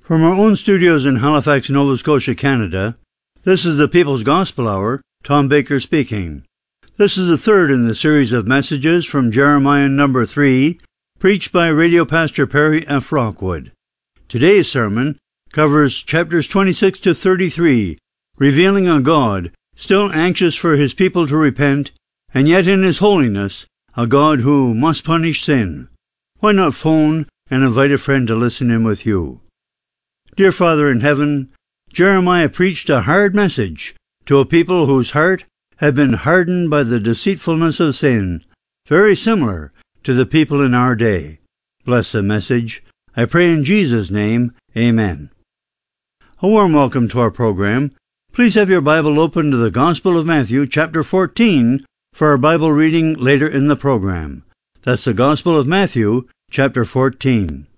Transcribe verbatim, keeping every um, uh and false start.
From our own studios in Halifax, Nova Scotia, Canada, this is the People's Gospel Hour, Tom Baker speaking. This is the third in the series of messages from Jeremiah number three, preached by Radio Pastor Perry F. Rockwood. Today's sermon covers chapters twenty-six to thirty-three, revealing a God still anxious for his people to repent, and yet in his holiness, a God who must punish sin. Why not phone and invite a friend to listen in with you? Dear Father in heaven, Jeremiah preached a hard message to a people whose heart had been hardened by the deceitfulness of sin, very similar to the people in our day. Bless the message. I pray in Jesus' name, amen. A warm welcome to our program. Please have your Bible open to the Gospel of Matthew, chapter fourteen, for our Bible reading later in the program. That's the Gospel of Matthew, chapter fourteen.